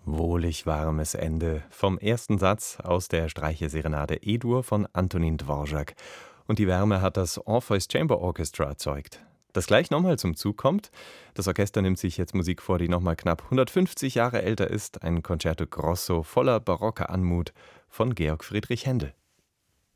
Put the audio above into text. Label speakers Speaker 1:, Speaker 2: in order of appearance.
Speaker 1: Wohlig warmes Ende vom ersten Satz aus der Streicherserenade E-Dur von Antonin Dvorak. Und die Wärme hat das Orpheus Chamber Orchestra erzeugt. Das gleich nochmal zum Zug kommt. Das Orchester nimmt sich jetzt Musik vor, die nochmal knapp 150 Jahre älter ist. Ein Concerto Grosso voller barocker Anmut von Georg Friedrich Händel.